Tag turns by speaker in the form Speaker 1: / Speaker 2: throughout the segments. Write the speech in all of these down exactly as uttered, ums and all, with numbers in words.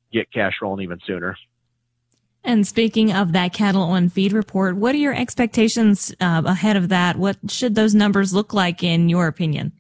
Speaker 1: get cash rolling even sooner.
Speaker 2: And speaking of that cattle on feed report, what are your expectations uh, ahead of that? What should those numbers look like in your opinion?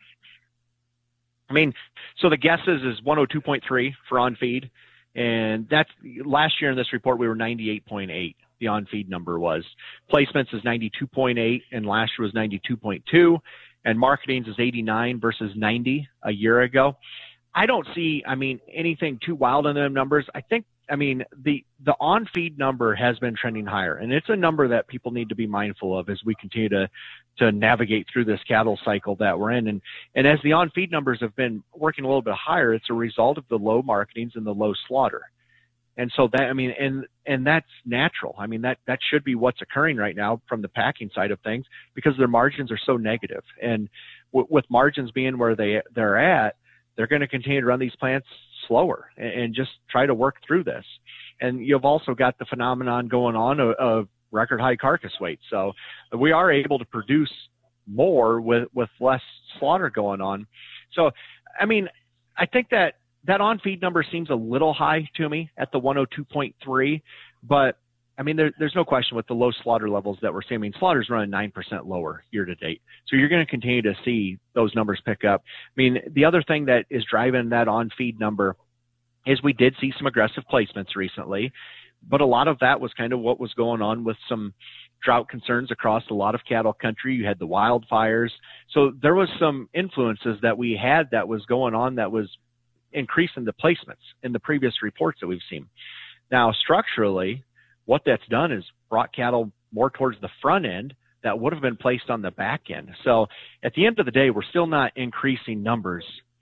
Speaker 1: I mean, so the guesses is one oh two point three for on feed. And that's last year in this report, we were ninety-eight point eight. The on feed number was. Placements is ninety-two point eight and last year was ninety-two point two. And marketings is eighty-nine versus ninety a year ago. I don't see, I mean, anything too wild in them numbers. I think, I mean, the, the on-feed number has been trending higher, and it's a number that people need to be mindful of as we continue to, to navigate through this cattle cycle that we're in. And, and as the on-feed numbers have been working a little bit higher, it's a result of the low marketings and the low slaughter. And so that, I mean, and, and that's natural. I mean, that, that should be what's occurring right now from the packing side of things because their margins are so negative. And w- with margins being where they, they're at, they're going to continue to run these plants slower and, and just try to work through this. And you've also got the phenomenon going on of, of record high carcass weight. So we are able to produce more with, with less slaughter going on. So, I mean, I think that that on feed number seems a little high to me at the one oh two point three, but I mean, there, there's no question with the low slaughter levels that we're seeing. I mean, slaughter's running nine percent lower year to date. So you're going to continue to see those numbers pick up. I mean, the other thing that is driving that on feed number is we did see some aggressive placements recently, but a lot of that was kind of what was going on with some drought concerns across a lot of cattle country. You had the wildfires. So there was some influences that we had that was going on that was increasing the placements in the previous reports that we've seen. Now, structurally, what that's done is brought cattle more towards the front end that would have been placed on the back end. So at the end of the day, we're still not increasing numbers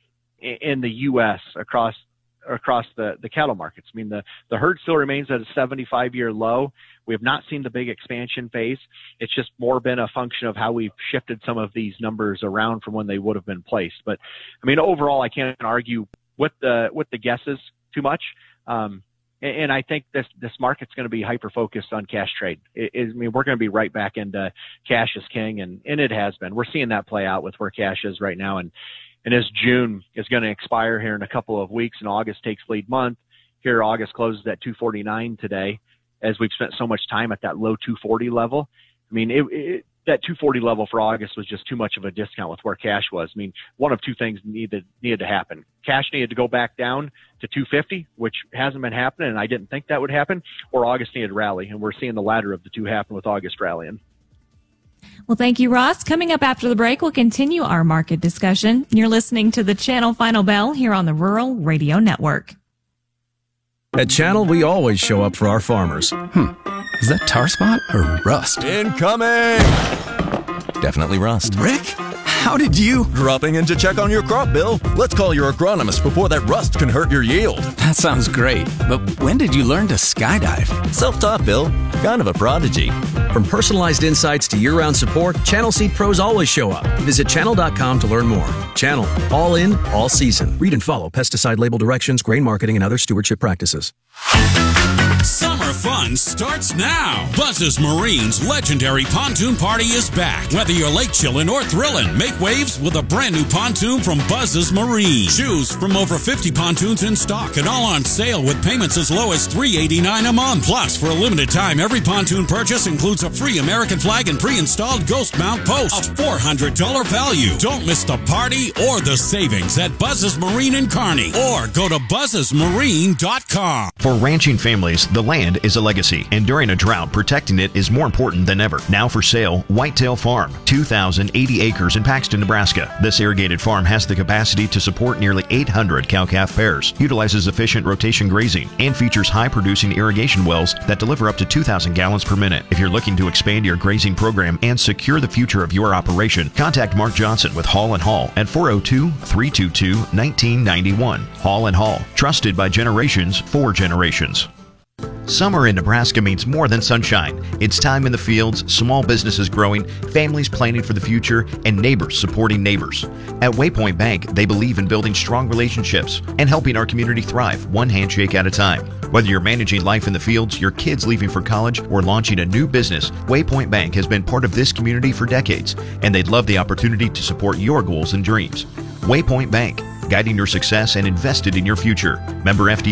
Speaker 1: in the U S across across the, the cattle markets. I mean, the, the herd still remains at a seventy-five year low. We have not seen the big expansion phase. It's just more been a function of how we've shifted some of these numbers around from when they would have been placed. But I mean, overall, I can't argue with the, with the guesses too much. Um, And I think this, this market's going to be hyper-focused on cash trade. It, it, I mean, we're going to be right back into cash is king, and, and it has been. We're seeing that play out with where cash is right now. And, and as June is going to expire here in a couple of weeks and August takes lead month, here August closes at two forty-nine today as we've spent so much time at that low two forty level. I mean, it, it, that two forty level for August was just too much of a discount with where cash was. I mean, one of two things needed needed to happen. Cash needed to go back down to two fifty, which hasn't been happening, and I didn't think that would happen, or August needed to rally, and we're seeing the latter of the two happen with August rallying.
Speaker 2: Well, thank you, Ross. Coming up after the break, we'll continue our market discussion. You're listening to the Channel Final Bell here on the Rural Radio Network.
Speaker 3: At Channel, we always show up for our farmers.
Speaker 4: Hmm. Is that tar spot or rust?
Speaker 3: Incoming! Definitely rust.
Speaker 4: Rick, how did you...
Speaker 3: Dropping in to check on your crop, Bill. Let's call your agronomist before that rust can hurt your yield.
Speaker 4: That sounds great, but when did you learn to skydive?
Speaker 3: Self-taught, Bill. Kind of a prodigy. From personalized insights to year-round support, Channel Seed Pros always show up. Visit channel dot com to learn more. Channel. All in, all season. Read and follow pesticide label directions, grain marketing, and other stewardship practices.
Speaker 5: Summer fun starts now. Buzz's Marine's legendary pontoon party is back. Whether you're lake chillin' or thrillin', make waves with a brand new pontoon from Buzz's Marine. Choose from over fifty pontoons in stock and all on sale with payments as low as three eighty-nine a month. Plus, for a limited time, every pontoon purchase includes a free American flag and pre-installed ghost mount post. A four hundred dollars value. Don't miss the party or the savings at Buzz's Marine in Kearney, or go to buzzes marine dot com.
Speaker 6: For ranching families, the land is a legacy, and during a drought, protecting it is more important than ever. Now for sale, Whitetail Farm, two thousand eighty acres in Paxton, Nebraska. This irrigated farm has the capacity to support nearly eight hundred cow-calf pairs, utilizes efficient rotation grazing, and features high-producing irrigation wells that deliver up to two thousand gallons per minute. If you're looking to expand your grazing program and secure the future of your operation, contact Mark Johnson with Hall and Hall at four oh two, three two two, one nine nine one. Hall and Hall, trusted by generations for generations. Summer in Nebraska means more than sunshine. It's time in the fields, small businesses growing, families planning for the future, and neighbors supporting neighbors. At Waypoint Bank, they believe in building strong relationships and helping our community thrive one handshake at a time. Whether you're managing life in the fields, your kids leaving for college, or launching a new business, Waypoint Bank has been part of this community for decades, and they'd love the opportunity to support your goals and dreams. Waypoint Bank, guiding your success and invested in your future. Member F D I C.